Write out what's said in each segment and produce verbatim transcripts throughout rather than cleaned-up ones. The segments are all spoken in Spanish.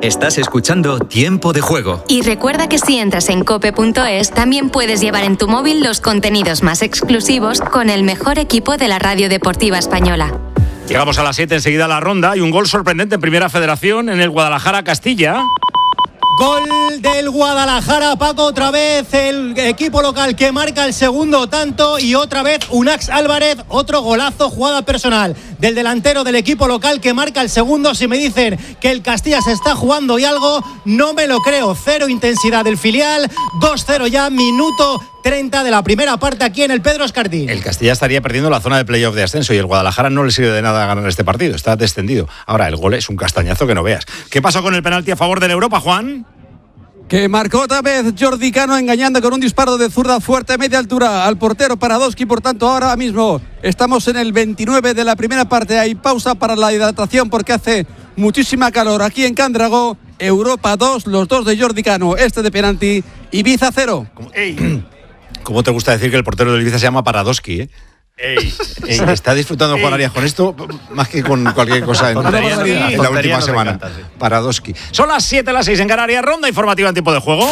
Estás escuchando Tiempo de Juego. Y recuerda que si entras en cope punto es, también puedes llevar en tu móvil los contenidos más exclusivos con el mejor equipo de la radio deportiva española. Llegamos a las siete, enseguida a la ronda. Hay un gol sorprendente en Primera Federación en el Guadalajara-Castilla. Gol del Guadalajara, Paco, otra vez el equipo local que marca el segundo tanto y otra vez Unax Álvarez, otro golazo, jugada personal del delantero del equipo local que marca el segundo. Si me dicen que el Castilla se está jugando y algo, no me lo creo. Cero intensidad del filial, dos cero ya, minuto treinta de la primera parte aquí en el Pedro Escartín. El Castilla estaría perdiendo la zona de playoff de ascenso y el Guadalajara no le sirve de nada ganar este partido, está descendido. Ahora, el gol es un castañazo que no veas. ¿Qué pasó con el penalti a favor de la Europa, Juan? Que marcó otra vez Jordi Cano engañando con un disparo de zurda fuerte a media altura al portero Paradoski. Por tanto, ahora mismo estamos en el veintinueve de la primera parte. Hay pausa para la hidratación porque hace muchísima calor aquí en Candragó. Europa dos, los dos de Jordi Cano, este de penalti. Ibiza cero. Ey. ¿Cómo te gusta decir que el portero del Ibiza se llama Paradoski, eh? Ey, ey, está disfrutando Juan Arias con esto más que con cualquier cosa en, en, en la última semana. Encanta, sí. Paradoski. Son las siete, las seis en Canarias. Ronda informativa en Tiempo de Juego.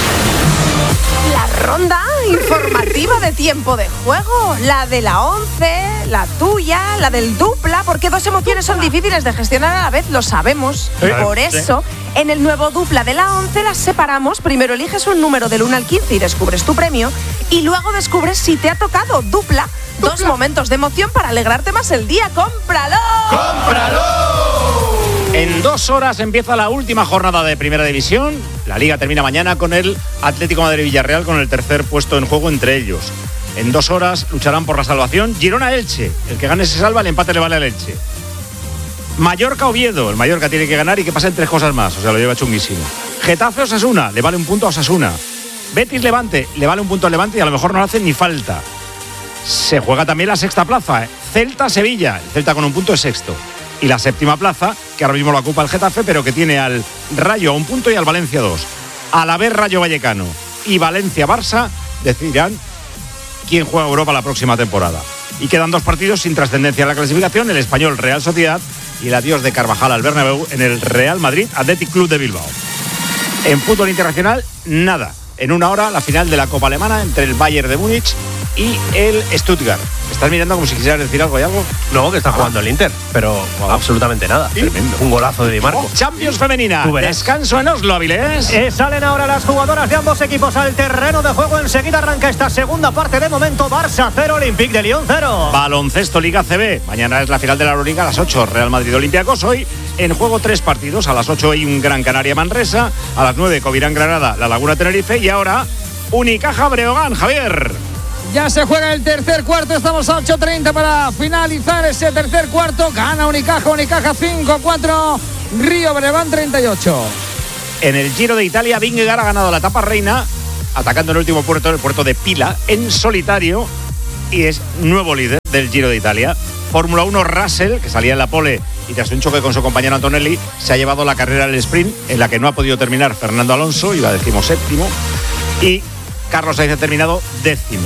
La ronda informativa de Tiempo de Juego. La de la once, la tuya, la del dupla, porque dos emociones son difíciles de gestionar a la vez, lo sabemos. ¿Eh? Por eso, en el nuevo dupla de la once las separamos. Primero eliges un número del uno al quince y descubres tu premio. Y luego descubres si te ha tocado dupla. Dos dupla. Momentos de emoción para alegrarte más el día. ¡Cómpralo! ¡Cómpralo! En dos horas empieza la última jornada de Primera División. La Liga termina mañana con el Atlético Madrid-Villarreal con el tercer puesto en juego entre ellos. En dos horas lucharán por la salvación Girona-Elche. El que gane se salva, el empate le vale al Elche. Mallorca-Oviedo. El Mallorca tiene que ganar y que pasen tres cosas más. O sea, lo lleva chunguísimo. Getafe-Osasuna. Le vale un punto a Osasuna. Betis-Levante. Le vale un punto al Levante y a lo mejor no le hacen ni falta. Se juega también la sexta plaza. Celta-Sevilla. El Celta con un punto es sexto. Y la séptima plaza, que ahora mismo la ocupa el Getafe, pero que tiene al Rayo a un punto y al Valencia dos. Alavés Rayo Vallecano y Valencia-Barça decidirán quién juega Europa la próxima temporada. Y quedan dos partidos sin trascendencia en la clasificación, el Español Real Sociedad y el adiós de Carvajal al Bernabéu en el Real Madrid Athletic Club de Bilbao. En fútbol internacional, nada. En una hora, la final de la Copa Alemana entre el Bayern de Múnich y el Stuttgart. ¿Estás mirando como si quisieras decir algo y algo? No, que está jugando ah. el Inter, pero wow. absolutamente nada. Tremendo. Un golazo de Di Marco. Oh, Champions femenina. Descanso en Oslo, Avilés. Eh, salen ahora las jugadoras de ambos equipos al terreno de juego. Enseguida arranca esta segunda parte. De momento, Barça cero, Olympique de Lyon cero. Baloncesto Liga C B. Mañana es la final de la Euroliga a las ocho. Real Madrid Olympiacos. Hoy en juego tres partidos. A las ocho hay un Gran Canaria Manresa. A las nueve Covirán Granada, La Laguna Tenerife. Y ahora Unicaja Breogán. Javier. Ya se juega el tercer cuarto, estamos a ocho treinta para finalizar ese tercer cuarto. Gana Unicaja, Unicaja cinco cuatro, Río Breogán treinta y ocho. En el Giro de Italia, Vingegaard ha ganado la etapa reina, atacando el último puerto, el puerto de Pila, en solitario, y es nuevo líder del Giro de Italia. Fórmula uno, Russell, que salía en la pole y tras un choque con su compañero Antonelli, se ha llevado la carrera al sprint, en la que no ha podido terminar Fernando Alonso, iba decimoséptimo, y Carlos Sainz ha terminado décimo.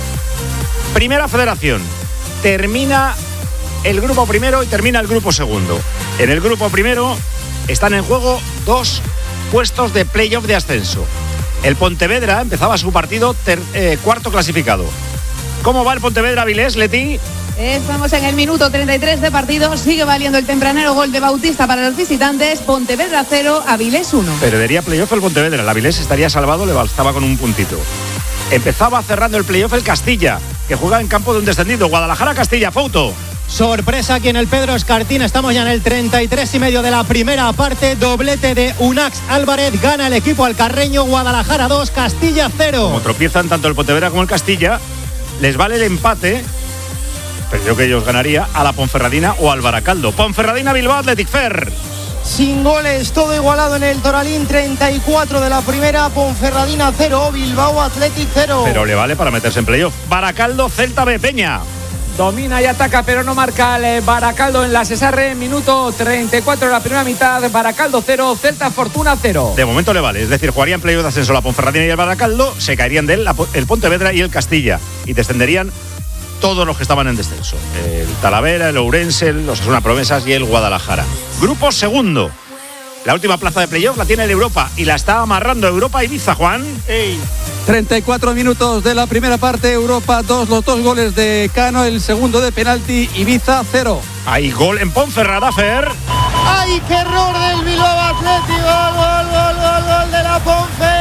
Primera Federación. Termina el grupo primero y termina el grupo segundo. En el grupo primero están en juego dos puestos de playoff de ascenso. El Pontevedra empezaba su partido ter, eh, cuarto clasificado. ¿Cómo va el Pontevedra, Avilés, Leti? Estamos en el minuto treinta y tres de partido. Sigue valiendo el tempranero gol de Bautista para los visitantes. Pontevedra cero, Avilés uno. Perdería playoff el Pontevedra. El Avilés estaría salvado, le bastaba con un puntito. Empezaba cerrando el playoff el Castilla, que juega en campo de un descendido. Guadalajara-Castilla, Fouto. Sorpresa aquí en el Pedro Escartín. Estamos ya en el treinta y tres y medio de la primera parte. Doblete de Unax Álvarez. Gana el equipo alcarreño. Guadalajara dos, Castilla cero. Como tropiezan tanto el Pontevedra como el Castilla, les vale el empate, pero yo que ellos ganaría, a la Ponferradina o al Baracaldo. Ponferradina-Bilbao Athletic Fer. Sin goles, todo igualado en el Toralín, treinta y cuatro de la primera, Ponferradina cero, Bilbao Athletic cero. Pero le vale para meterse en playoff. Baracaldo, Celta B, Peña. Domina y ataca, pero no marca el Baracaldo en la Cesarre. Minuto treinta y cuatro de la primera mitad. Baracaldo cero, Celta Fortuna cero. De momento le vale, es decir, jugarían playoff de ascenso la Ponferradina y el Baracaldo, se caerían de él el Pontevedra y el Castilla y descenderían todos los que estaban en descenso. El Talavera, el Ourense, los Osasuna Promesas y el Guadalajara. Grupo segundo. La última plaza de playoff la tiene el Europa y la está amarrando Europa Ibiza, Juan. Ey. treinta y cuatro minutos de la primera parte, Europa dos, los dos goles de Cano, el segundo de penalti, Ibiza cero. Hay gol en Ponferrada, Fer. ¡Ay, qué error del Bilbao Athletic! ¡Gol, gol, gol, gol, gol de la Ponfe!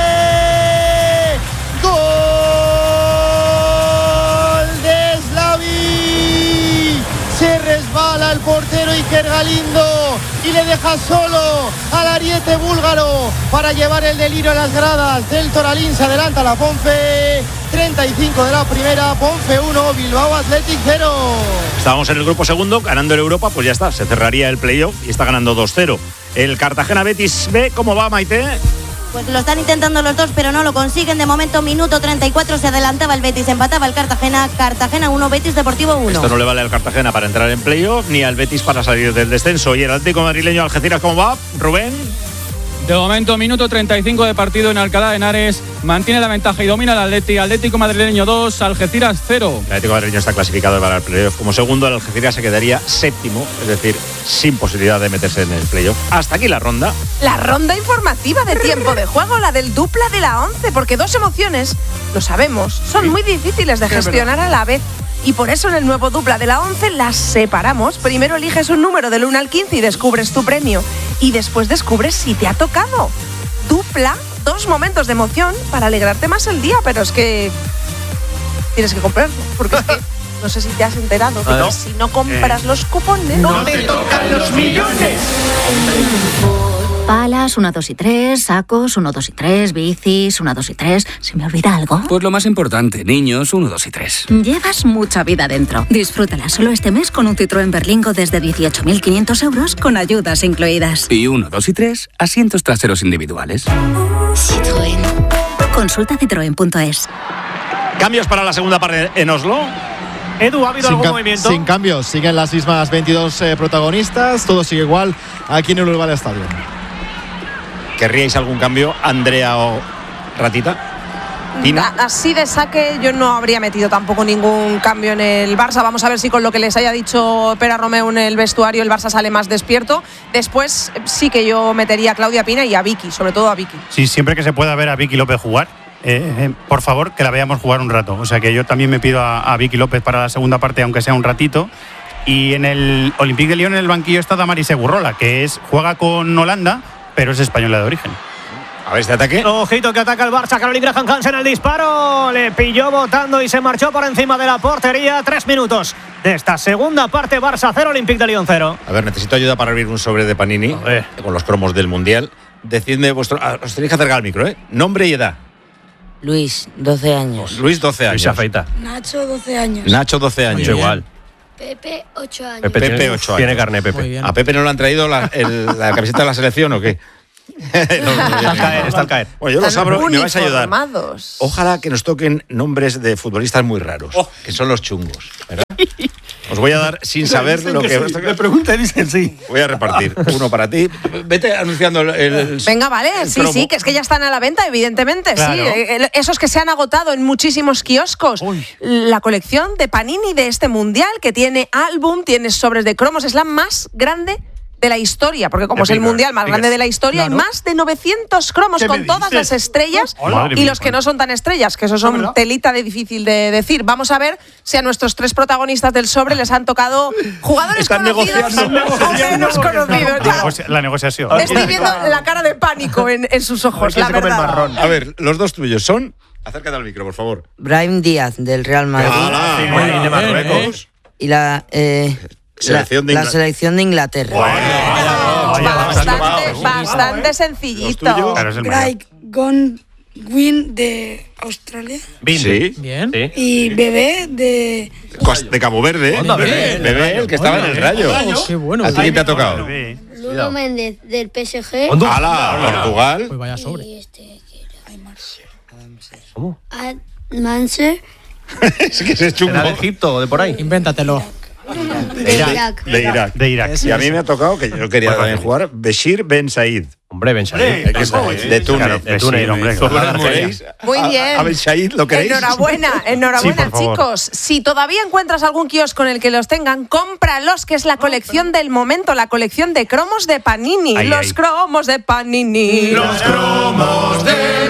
¡Gol de Slavi! Se resbala el portero Iker Galindo y le deja solo al ariete búlgaro para llevar el delirio a las gradas del Toralín. Se adelanta la Ponfe, treinta y cinco de la primera, Ponfe uno, Bilbao Athletic cero. Estábamos en el grupo segundo, ganando el Europa, pues ya está, se cerraría el playoff y está ganando dos cero. El Cartagena Betis B, ¿cómo va, Maite? Pues lo están intentando los dos, pero no lo consiguen. De momento, minuto treinta y cuatro, se adelantaba el Betis, empataba el Cartagena. Cartagena uno, Betis Deportivo uno. Esto no le vale al Cartagena para entrar en playoff, ni al Betis para salir del descenso. Y el Atlético madrileño Algeciras, ¿cómo va, Rubén? De momento, minuto treinta y cinco de partido en Alcalá de Henares. Mantiene la ventaja y domina el Atlético. Atlético madrileño dos, Algeciras cero. El Atlético madrileño está clasificado para el playoff como segundo. El Algeciras se quedaría séptimo, es decir, sin posibilidad de meterse en el playoff. Hasta aquí la ronda. La ronda informativa de tiempo de juego, la del dupla de la once, porque dos emociones, lo sabemos, son muy difíciles de gestionar a la vez. Y por eso en el nuevo dupla de la once las separamos. Primero eliges un número del uno al quince y descubres tu premio. Y después descubres si te ha tocado. Dupla, dos momentos de emoción para alegrarte más el día. Pero es que tienes que comprarlo. Porque es que no sé si te has enterado de que si no compras eh. los cupones, no te tocan los millones. Palas, uno, dos y tres, sacos, uno, dos y tres, bicis, uno, dos y tres. ¿Se me olvida algo? Pues lo más importante, niños, uno, dos y tres. Llevas mucha vida dentro. Disfrútala solo este mes con un Citroën Berlingo desde dieciocho mil quinientos euros con ayudas incluidas. Y uno, dos y tres, asientos traseros individuales. Citroën. Consulta citroen punto es. Cambios para la segunda parte en Oslo. Edu, ¿ha habido sin algún cam- movimiento? Sin cambios, siguen las mismas veintidós eh, protagonistas, todo sigue igual aquí en el Urbana Stadium. ¿Querríais algún cambio, Andrea o Ratita? ¿Tina? Así de saque yo no habría metido tampoco ningún cambio en el Barça. Vamos a ver si con lo que les haya dicho Pere Romeu en el vestuario el Barça sale más despierto. Después sí que yo metería a Claudia Pina y a Vicky, sobre todo a Vicky. Sí, siempre que se pueda ver a Vicky López jugar, eh, eh, por favor, que la veamos jugar un rato. O sea que yo también me pido a, a Vicky López para la segunda parte, aunque sea un ratito. Y en el Olympique de Lyon, en el banquillo, está Damaris Segurola, que es juega con Holanda, pero es española de origen. A ver este ataque. Ojito que ataca el Barça. Caroline Graham Hansen el disparo. Le pilló botando y se marchó por encima de la portería. Tres minutos de esta segunda parte. Barça cero, Olympique de Lyon cero. A ver, necesito ayuda para abrir un sobre de Panini con los cromos del Mundial. Decidme vuestro... Ah, os tenéis que acercar al micro, ¿eh? Nombre y edad. Luis, doce años. Luis, doce años. Luis afeita. Nacho, doce años. Nacho, doce años. Mucho igual. Pepe, ocho años. Pepe, Pepe tiene, ocho años. Tiene carne, Pepe. ¿A Pepe no le han traído la, el, la camiseta de la selección o qué? no, no, está al caer, está al caer. Bueno, yo los abro y me vais a ayudar. Uniformados. Ojalá que nos toquen nombres de futbolistas muy raros, oh. que son los chungos, ¿verdad? Os voy a dar sin saber lo que... Sí. Me preguntan y dicen sí. Voy a repartir uno para ti. Vete anunciando el... el Venga, vale, el sí, promo. sí, que es que ya están a la venta, evidentemente, Claro. sí. Esos que se han agotado en muchísimos kioscos. Uy. La colección de Panini de este Mundial, que tiene álbum, tiene sobres de cromos, es la más grande de la historia, porque como es el mundial más grande de la historia, hay más de novecientos cromos con todas las estrellas y los que no son tan estrellas, que eso son telita de difícil de decir. Vamos a ver si a nuestros tres protagonistas del sobre les han tocado jugadores Están conocidos o menos conocidos. La, negocia- la negociación. Estoy viendo la cara de pánico en, en sus ojos, la verdad. A ver, los dos tuyos son... Acércate al micro, por favor. Brahim Díaz, del Real Madrid. Ah, sí, Bueno, de Marruecos. Y la, eh, Selección de la, la Ingl- selección de Inglaterra. Bastante, bastante sencillito. Craig Godwin de Australia. Sí. Bien. Sí. Y Bebé de... De Cabo Verde. Onda, Bebé, bien. Bebé, el que estaba en el Rayo. Qué bueno. ¿A ti quién te ha tocado? Ludo Méndez del P S G. ¡Hala! Portugal. Pues vaya sobre. Y este... ¿Cómo? Manser. Es que ese es chungo. ¿Será de Egipto o de por ahí? Invéntatelo. De Irak. De Irak. De Irak. Y a mí me ha tocado, que yo quería también jugar, Beshir Ben Said. Hombre, Ben Said. De Túnez. De Túnez, hombre. Muy bien. A Ben Said, ¿lo queréis? Enhorabuena, enhorabuena, Sí, por favor. chicos. Si todavía encuentras algún kiosco en el que los tengan, cómpralos, que es la colección del momento, la colección de cromos de Panini. Ay, los ay. cromos de Panini. Los cromos del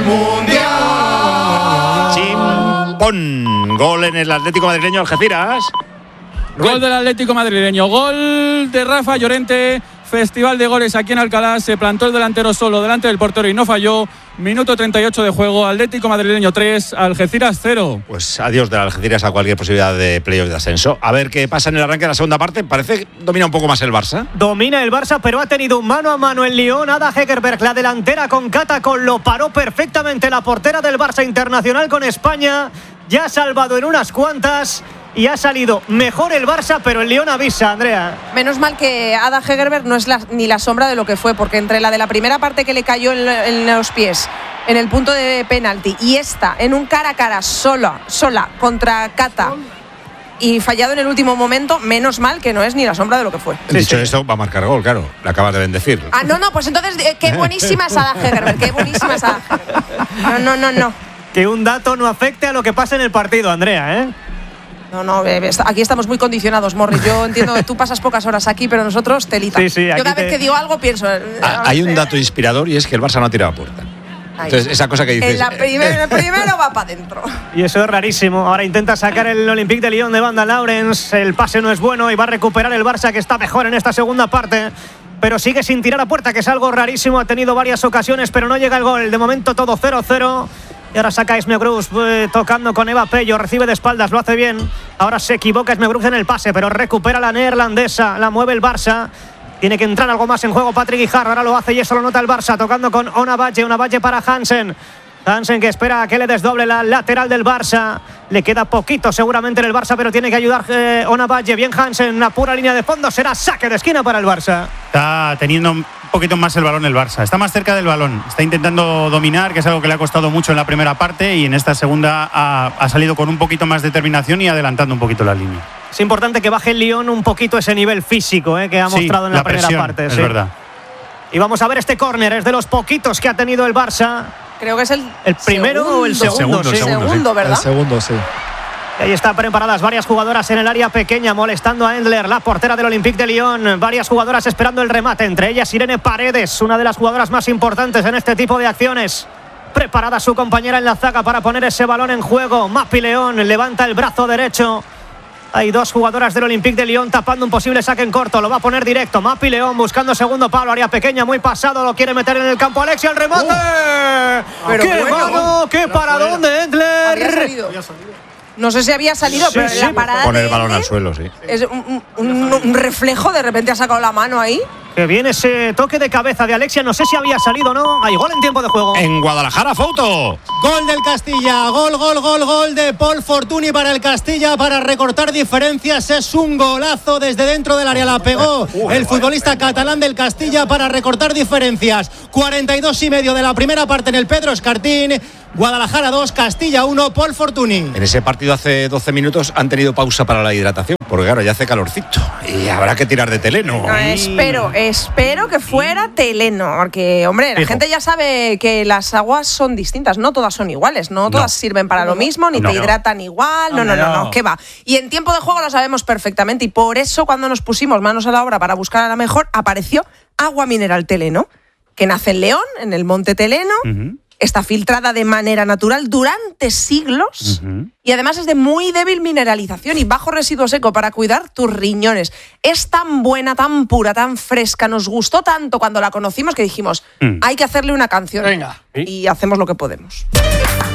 Mundial. Chimpón. Gol en el Atlético madrileño Algeciras. Gol del Atlético madrileño. Gol de Rafa Llorente. Festival de goles aquí en Alcalá. Se plantó el delantero solo delante del portero y no falló. Minuto treinta y ocho de juego. Atlético madrileño tres, Algeciras cero. Pues adiós de Algeciras a cualquier posibilidad de playoff de ascenso. A ver qué pasa en el arranque de la segunda parte. Parece que domina un poco más el Barça. Domina el Barça, pero ha tenido un mano a mano en Lyon. Ada Hegerberg, la delantera con Catacol, lo paró perfectamente la portera del Barça internacional con España. Ya ha salvado en unas cuantas y ha salido mejor el Barça, pero el Lyon avisa, Andrea. Menos mal que Ada Hegerberg no es la- ni la sombra de lo que fue, porque entre la de la primera parte que le cayó en, en los pies, en el punto de penalti, y esta en un cara a cara sola, sola contra Cata y fallado en el último momento, menos mal que no es ni la sombra de lo que fue. Dicho esto, va a marcar gol, claro. Le acabas de bendecir. Ah, no, no, pues entonces eh, qué buenísima es Ada Hegerberg, qué buenísima es Ada Hegerberg. No, no, no, no. Que un dato no afecte a lo que pasa en el partido, Andrea, ¿eh? No, no, eh, aquí estamos muy condicionados, Morris. Yo entiendo que tú pasas pocas horas aquí, pero nosotros telita. Sí, sí, Yo aquí cada te- vez que digo algo pienso. eh, Ah, hay un dato inspirador y es que el Barça no ha tirado a puerta. Entonces, esa cosa que dices. En la primera, el primero va para adentro. Y eso es rarísimo. Ahora intenta sacar el Olympique de Lyon de banda Lawrence. El pase no es bueno y va a recuperar el Barça, que está mejor en esta segunda parte. Pero sigue sin tirar a puerta, que es algo rarísimo. Ha tenido varias ocasiones, pero no llega el gol. De momento todo cero cero. Y ahora saca Esme Bruce eh, tocando con Eva Pello. Recibe de espaldas, lo hace bien. Ahora se equivoca Esme Bruce en el pase, pero recupera la neerlandesa. La mueve el Barça. Tiene que entrar algo más en juego Patrick Guijarro. Ahora lo hace y eso lo nota el Barça. Tocando con Ona Valle. Ona Valle para Hansen. Hansen que espera a que le desdoble la lateral del Barça. Le queda poquito seguramente en el Barça, pero tiene que ayudar eh, Ona Valle. Bien Hansen, una pura línea de fondo. Será saque de esquina para el Barça. Está teniendo un poquito más el balón el Barça. Está más cerca del balón. Está intentando dominar, que es algo que le ha costado mucho en la primera parte. Y en esta segunda ha, ha salido con un poquito más de determinación y adelantando un poquito la línea. Es importante que baje el Lyon un poquito ese nivel físico eh, que ha Sí, mostrado en la, la primera presión, parte. es sí. verdad. Y vamos a ver este córner. Es de los poquitos que ha tenido el Barça. Creo que es el, ¿El primero segundo. o el segundo? El sí. segundo, ¿verdad? El segundo, sí. Y ahí están preparadas varias jugadoras en el área pequeña, molestando a Endler, la portera del Olympique de Lyon. Varias jugadoras esperando el remate, entre ellas Irene Paredes, una de las jugadoras más importantes en este tipo de acciones. Preparada su compañera en la zaga para poner ese balón en juego. Mapi León levanta el brazo derecho. Hay dos jugadoras del Olympique de Lyon tapando un posible saque en corto. Lo va a poner directo. Mapi León buscando segundo palo. Área pequeña, muy pasado. Lo quiere meter en el campo. Alexia, el remate. Pero ¡Qué bueno. mano! ¡Qué paradón de Endler! Había salido. No sé si había salido, Sí, pero sí. la parada Poner de el balón Endler al suelo, sí. es un, un- un reflejo. De repente ha sacado la mano ahí. Que viene ese toque de cabeza de Alexia. No sé si había salido o no. Hay gol en tiempo de juego. En Guadalajara, foto. Gol del Castilla, gol, gol, gol, gol de Paul Fortuny para el Castilla para recortar diferencias. Es un golazo desde dentro del área, la pegó el futbolista catalán del Castilla para recortar diferencias. cuarenta y dos y medio de la primera parte en el Pedro Escartín. Guadalajara dos, Castilla uno, Paul Fortuny. En ese partido hace doce minutos han tenido pausa para la hidratación, porque claro, ya hace calorcito y habrá que tirar de teleno. No, espero, espero que fuera teleno, porque, hombre, la Fijo. gente ya sabe que las aguas son distintas, no todas son iguales, no todas sirven para lo mismo, ni No. te hidratan igual, no, no, no, no, ¿qué va? Y en tiempo de juego lo sabemos perfectamente, y por eso cuando nos pusimos manos a la obra para buscar a la mejor, apareció agua mineral Teleno, que nace en León, en el monte Teleno, está filtrada de manera natural durante siglos y además es de muy débil mineralización y bajo residuo seco para cuidar tus riñones. Es tan buena, tan pura, tan fresca, nos gustó tanto cuando la conocimos que dijimos, Mm. hay que hacerle una canción. Venga. Y hacemos lo que podemos.